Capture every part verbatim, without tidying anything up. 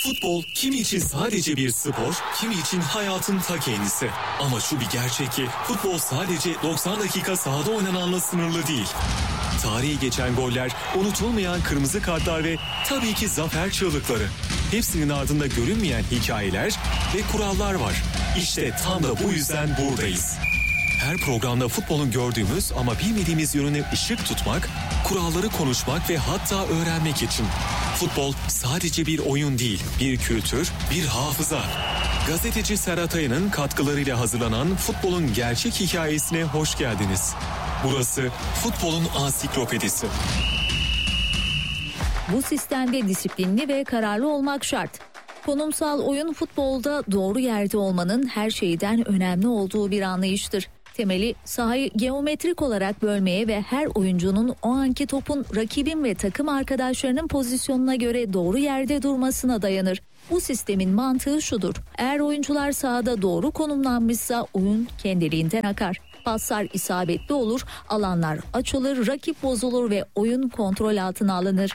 Futbol kimi için sadece bir spor, kimi için hayatın ta kendisi. Ama şu bir gerçek ki futbol sadece doksan dakika sahada oynananla sınırlı değil. Tarihi geçen goller, unutulmayan kırmızı kartlar ve tabii ki zafer çığlıkları. Hepsinin ardında görünmeyen hikayeler ve kurallar var. İşte tam da bu yüzden buradayız. Her programda futbolun gördüğümüz ama bilmediğimiz yönüne ışık tutmak, kuralları konuşmak ve hatta öğrenmek için. Futbol sadece bir oyun değil, bir kültür, bir hafıza. Gazeteci Serhat Aya'nın katkılarıyla hazırlanan futbolun gerçek hikayesine hoş geldiniz. Burası futbolun ansiklopedisi. Bu sistemde disiplinli ve kararlı olmak şart. Konumsal oyun futbolda doğru yerde olmanın her şeyden önemli olduğu bir anlayıştır. Temeli sahayı geometrik olarak bölmeye ve her oyuncunun o anki topun rakibin ve takım arkadaşlarının pozisyonuna göre doğru yerde durmasına dayanır. Bu sistemin mantığı şudur: eğer oyuncular sahada doğru konumlanmışsa oyun kendiliğinden akar. Paslar isabetli olur, alanlar açılır, rakip bozulur ve oyun kontrol altına alınır.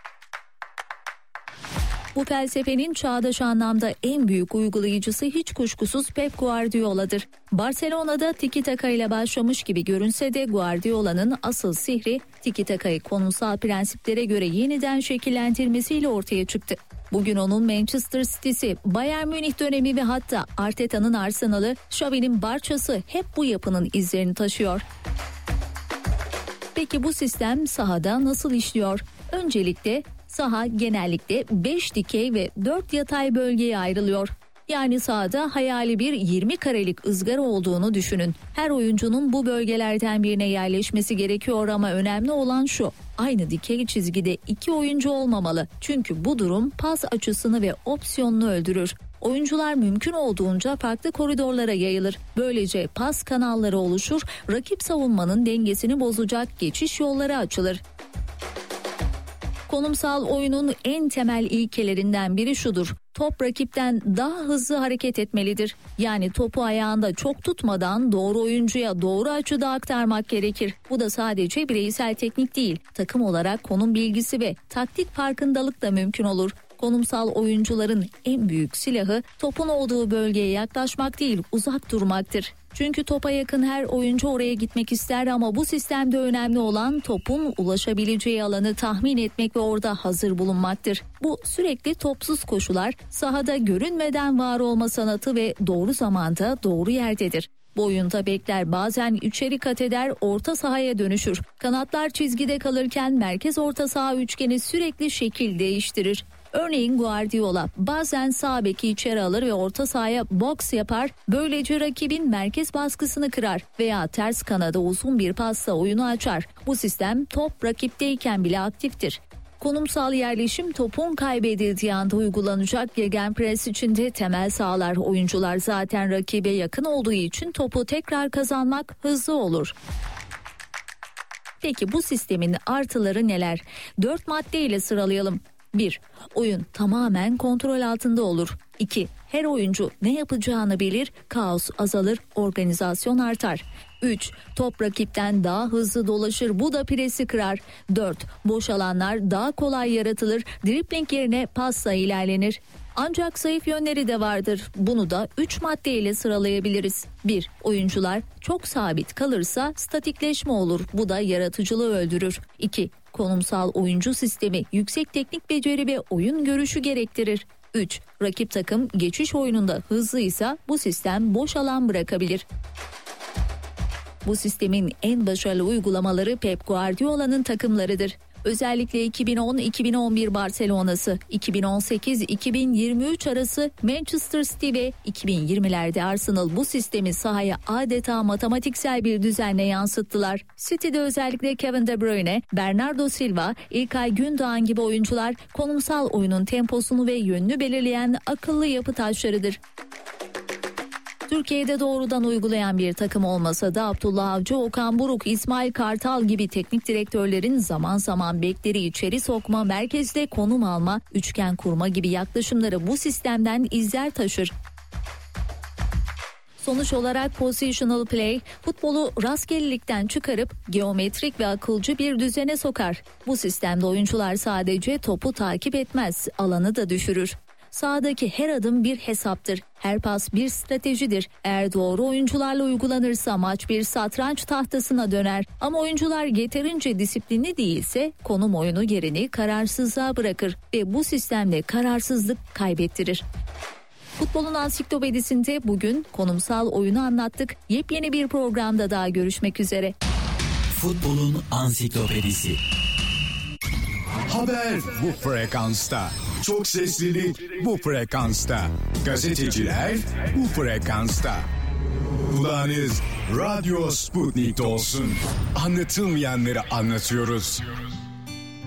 Bu felsefenin çağdaş anlamda en büyük uygulayıcısı hiç kuşkusuz Pep Guardiola'dır. Barcelona'da tiki taka ile başlamış gibi görünse de Guardiola'nın asıl sihri tiki takayı konumsal prensiplere göre yeniden şekillendirmesiyle ortaya çıktı. Bugün onun Manchester City'si, Bayern Münih dönemi ve hatta Arteta'nın Arsenal'ı, Xavi'nin Barça'sı hep bu yapının izlerini taşıyor. Peki bu sistem sahada nasıl işliyor? Öncelikle saha genellikle beş dikey ve dört yatay bölgeye ayrılıyor. Yani sahada hayali bir yirmi karelik ızgara olduğunu düşünün. Her oyuncunun bu bölgelerden birine yerleşmesi gerekiyor ama önemli olan şu: aynı dikey çizgide iki oyuncu olmamalı. Çünkü bu durum pas açısını ve opsiyonunu öldürür. Oyuncular mümkün olduğunca farklı koridorlara yayılır. Böylece pas kanalları oluşur, rakip savunmanın dengesini bozacak geçiş yolları açılır. Konumsal oyunun en temel ilkelerinden biri şudur: top rakipten daha hızlı hareket etmelidir. Yani topu ayağında çok tutmadan doğru oyuncuya doğru açıda aktarmak gerekir. Bu da sadece bireysel teknik değil, takım olarak konum bilgisi ve taktik farkındalık da mümkün olur. Konumsal oyuncuların en büyük silahı topun olduğu bölgeye yaklaşmak değil, uzak durmaktır. Çünkü topa yakın her oyuncu oraya gitmek ister ama bu sistemde önemli olan topun ulaşabileceği alanı tahmin etmek ve orada hazır bulunmaktır. Bu sürekli topsuz koşular, sahada görünmeden var olma sanatı ve doğru zamanda doğru yerdedir. Bu oyunda bekler bazen içeri kat eder, orta sahaya dönüşür. Kanatlar çizgide kalırken merkez orta saha üçgeni sürekli şekil değiştirir. Örneğin Guardiola bazen sağ beki içeri alır ve orta sahaya boks yapar, böylece rakibin merkez baskısını kırar veya ters kanada uzun bir pasla oyunu açar. Bu sistem top rakipteyken bile aktiftir. Konumsal yerleşim topun kaybedildiği anda uygulanacak. Gegenpress için de temel sağlar. Oyuncular zaten rakibe yakın olduğu için topu tekrar kazanmak hızlı olur. Peki bu sistemin artıları neler? Dört madde ile sıralayalım. bir. Oyun tamamen kontrol altında olur. iki. Her oyuncu ne yapacağını bilir, kaos azalır, organizasyon artar. üç. Top rakipten daha hızlı dolaşır, bu da presi kırar. dört. Boş alanlar daha kolay yaratılır, dribling yerine pasla ilerlenir. Ancak zayıf yönleri de vardır. Bunu da üç maddeyle sıralayabiliriz. bir. Oyuncular çok sabit kalırsa statikleşme olur. Bu da yaratıcılığı öldürür. iki. Konumsal oyuncu sistemi yüksek teknik beceri ve oyun görüşü gerektirir. üç. Rakip takım geçiş oyununda hızlıysa bu sistem boş alan bırakabilir. Bu sistemin en başarılı uygulamaları Pep Guardiola'nın takımlarıdır. Özellikle iki bin on iki bin on bir Barcelona'sı, iki bin on sekiz iki bin yirmi üç arası Manchester City ve iki bin yirmilerde Arsenal bu sistemi sahaya adeta matematiksel bir düzenle yansıttılar. City'de özellikle Kevin De Bruyne, Bernardo Silva, İlkay Gündoğan gibi oyuncular konumsal oyunun temposunu ve yönünü belirleyen akıllı yapı taşlarıdır. Türkiye'de doğrudan uygulayan bir takım olmasa da Abdullah Avcı, Okan Buruk, İsmail Kartal gibi teknik direktörlerin zaman zaman bekleri içeri sokma, merkezde konum alma, üçgen kurma gibi yaklaşımları bu sistemden izler taşır. Sonuç olarak positional play, futbolu rastgelelikten çıkarıp geometrik ve akılcı bir düzene sokar. Bu sistemde oyuncular sadece topu takip etmez, alanı da düşürür. Sahadaki her adım bir hesaptır. Her pas bir stratejidir. Eğer doğru oyuncularla uygulanırsa maç bir satranç tahtasına döner. Ama oyuncular yeterince disiplinli değilse konum oyunu yerini kararsızlığa bırakır ve bu sistemde kararsızlık kaybettirir. Futbolun ansiklopedisinde bugün konumsal oyunu anlattık. Yepyeni bir programda daha görüşmek üzere. Futbolun ansiklopedisi. Haber bu frekansta. Çok seslilik bu frekansta. Gazeteciler bu frekansta. Kulağınız Radyo Sputnik'te olsun. Anlatılmayanları anlatıyoruz.